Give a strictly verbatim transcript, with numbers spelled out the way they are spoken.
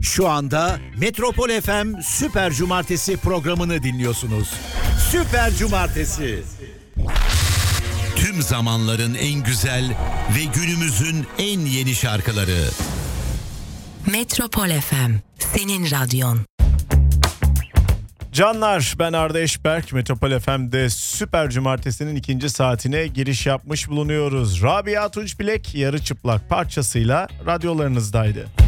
Şu anda Metropol F M Süper Cumartesi programını dinliyorsunuz. Süper Cumartesi. Tüm zamanların en güzel ve günümüzün en yeni şarkıları. Metropol F M, senin radyon. Canlar, ben Arda Eşberk. Metropol F M'de Süper Cumartesi'nin ikinci saatine giriş yapmış bulunuyoruz. Rabia Tunç Bilek yarı çıplak parçasıyla radyolarınızdaydı.